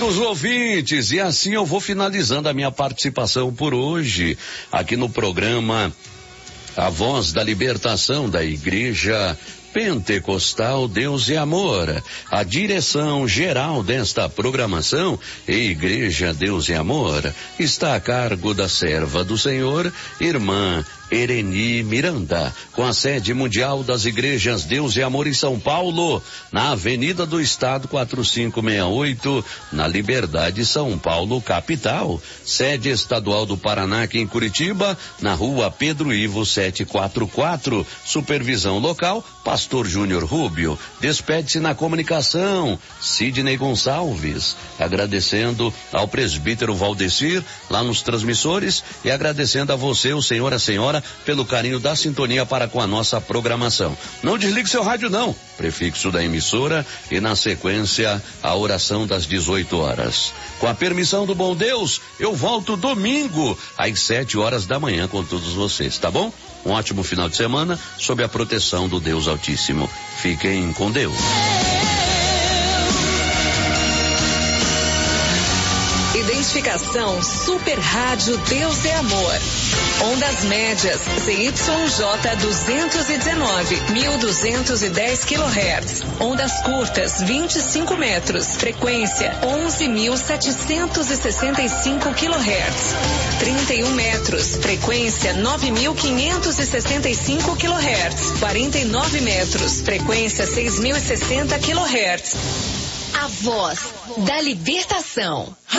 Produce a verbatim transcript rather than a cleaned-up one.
Amigos ouvintes, e assim eu vou finalizando a minha participação por hoje, aqui no programa A Voz da Libertação da Igreja Pentecostal Deus e Amor. A direção geral desta programação, Igreja Deus e Amor, está a cargo da serva do Senhor, irmã Ereni Miranda, com a sede mundial das Igrejas Deus e Amor em São Paulo, na Avenida do Estado quatrocentos e sessenta e oito, na Liberdade, São Paulo, capital. Sede estadual do Paraná, aqui em Curitiba, na Rua Pedro Ivo setecentos e quarenta e quatro. Supervisão local, Pastor Júnior Rubio. Despede-se na comunicação, Sidney Gonçalves. Agradecendo ao presbítero Valdecir, lá nos transmissores, e agradecendo a você, o senhor, a senhora, pelo carinho da sintonia para com a nossa programação. Não desligue seu rádio não, prefixo da emissora e na sequência a oração das dezoito horas. Com a permissão do bom Deus, eu volto domingo às sete horas da manhã com todos vocês, tá bom? Um ótimo final de semana sob a proteção do Deus Altíssimo. Fiquem com Deus. Identificação Super Rádio Deus é Amor. Ondas médias Z Y J duzentos e dezenove, mil duzentos e dez quilohertz. Ondas curtas vinte e cinco metros. Frequência onze mil setecentos e sessenta e cinco quilohertz. trinta e um metros. Frequência nove mil quinhentos e sessenta e cinco quilohertz. quarenta e nove metros. Frequência seis mil e sessenta quilohertz. A voz da libertação.